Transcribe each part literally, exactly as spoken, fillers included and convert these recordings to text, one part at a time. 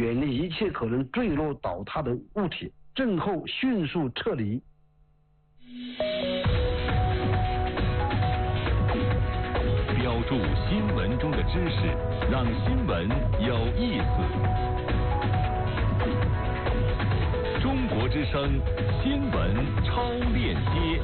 远离一切可能坠落倒塌的物体，震后迅速撤离。 标注新闻中的知识，让新闻有意思。中国之声新闻超链接。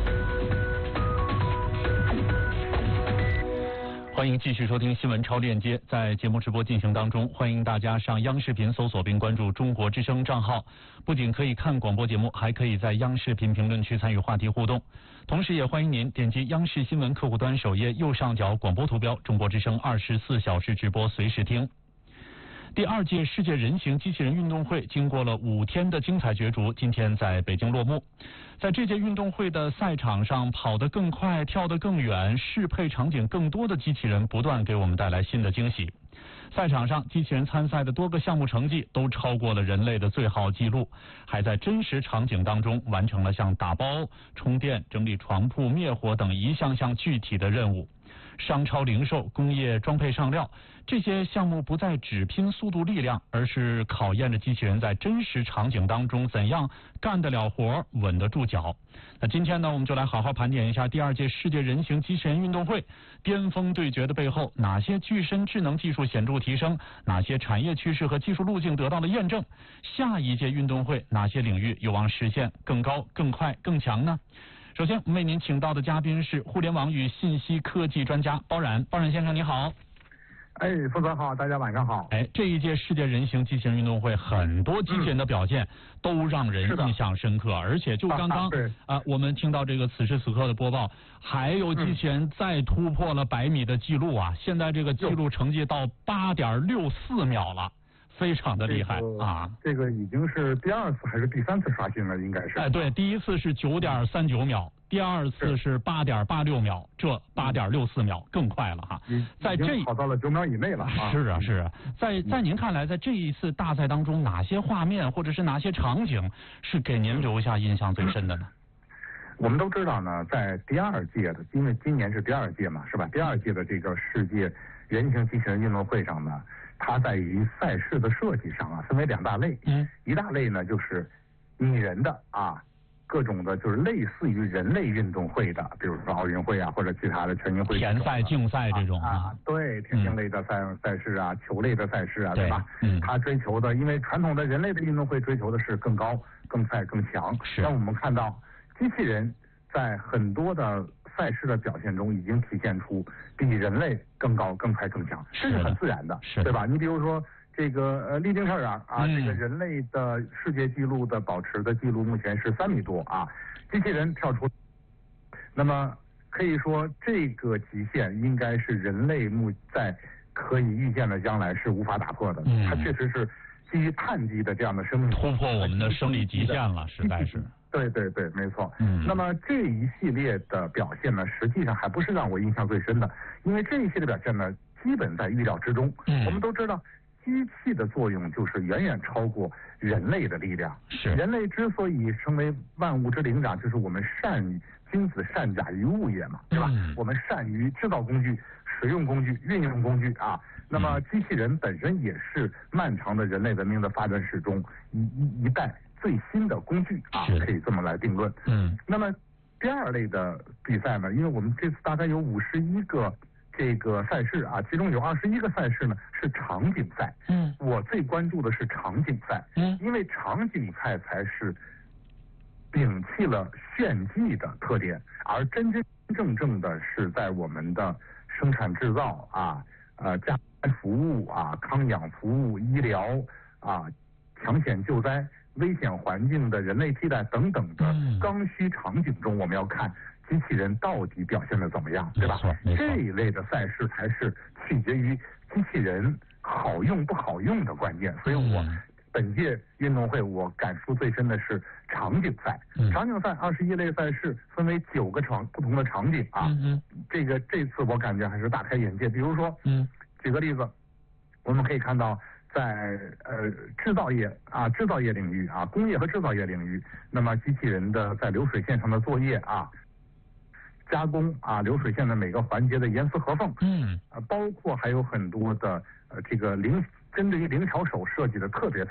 欢迎继续收听新闻超链接，在节目直播进行当中，欢迎大家上央视频搜索并关注中国之声账号，不仅可以看广播节目，还可以在央视频评论区参与话题互动。同时也欢迎您点击央视新闻客户端首页右上角广播图标，中国之声二十四小时直播随时听。第二届世界人形机器人运动会经过了五天的精彩角逐，今天在北京落幕。在这届运动会的赛场上，跑得更快、跳得更远、适配场景更多的机器人不断给我们带来新的惊喜。赛场上，机器人参赛的多个项目成绩都超过了人类的最好纪录，还在真实场景当中完成了像打包、充电、整理床铺、灭火等一项项具体的任务。商超零售、工业装配上料，这些项目不再只拼速度力量，而是考验着机器人在真实场景当中怎样干得了活、稳得住脚。那今天呢，我们就来好好盘点一下第二届世界人形机器人运动会巅峰对决的背后，哪些具身智能技术显著提升，哪些产业趋势和技术路径得到了验证，下一届运动会哪些领域有望实现更高、更快、更强呢？首先，我们为您请到的嘉宾是互联网与信息科技专家包冉。包冉先生，你好。 哎，副总好，大家晚上好。 哎，这一届世界人形机器人运动会，很多机器人的表现都让人印象深刻，嗯、而且就刚刚啊、呃，我们听到这个此时此刻的播报，还有机器人再突破了百米的记录啊！现在这个记录成绩到八点六四秒了。非常的厉害、 这个、 啊！ 这个已经是第二次还是第三次刷新了，应该是。 哎，对，第一次是九点三九秒，第二次是八点八六秒，这八点六四秒更快了哈。 嗯、 在这跑到了九秒以内了啊！ 是啊，是啊。在在您看来，在这一次大赛当中，哪些画面或者是哪些场景是给您留下印象最深的呢？ 我们都知道呢，在第二届的，因为今年是第二届嘛，是吧？第二届的这个世界人形机器人运动会上呢。它在于赛事的设计上啊，分为两大类。嗯，一大类呢就是拟人的啊，各种的就是类似于人类运动会的，比如说奥运会啊或者其他的全运会、 田赛、竞赛这种啊，啊对，田径类的赛、嗯、赛事啊，球类的赛事啊，对吧？嗯，它追求的，因为传统的人类的运动会追求的是更高、更快、更强。 是。 那我们看到机器人在很多的赛事的表现中已经体现出比人类更高、更快、更强，这是很自然的， 是对吧？你比如说这个呃，立丁特尔啊， 嗯、 这个人类的世界纪录的保持的记录目前是三米多啊，机器人跳出，那么可以说这个极限应该是人类目在可以预见的将来是无法打破的，嗯、它确实是基于碳基的这样的生命突破我们的生理极限了，实在是。 对对对，没错。 嗯， 那么这一系列的表现呢，实际上还不是让我印象最深的，因为这一系列表现呢，基本在预料之中。嗯，我们都知道，机器的作用就是远远超过人类的力量。 是。人类之所以成为万物之灵长，就是我们善于君子善假于物也嘛，对吧？嗯、我们善于制造工具、使用工具、运用工具啊。那么机器人本身也是漫长的人类文明的发展史中一一一代。最新的工具啊，可以这么来定论。 嗯， 那么第二类的比赛呢，因为我们这次大概有五十一个这个赛事啊，其中有二十一个赛事呢是场景赛。 嗯， 我最关注的是场景赛。 嗯， 因为场景赛才是摒弃了炫技的特点，而真真正正的是在我们的生产制造啊、呃家庭服务啊、康养服务、医疗啊、抢险救灾。危险环境的人类替代等等的刚需场景中，我们要看机器人到底表现的怎么样，对吧？这一类的赛事才是取决于机器人好用不好用的关键。所以我本届运动会我感触最深的是场景赛。场景赛二十一类赛事分为九个场不同的场景啊。这个这次我感觉还是大开眼界。比如说，举个例子，我们可以看到。在呃制造业啊制造业领域啊工业和制造业领域，那么机器人的在流水线上的作业啊，加工啊流水线的每个环节的严丝合缝， 嗯， 啊包括还有很多的呃这个灵针对于灵巧手设计的特别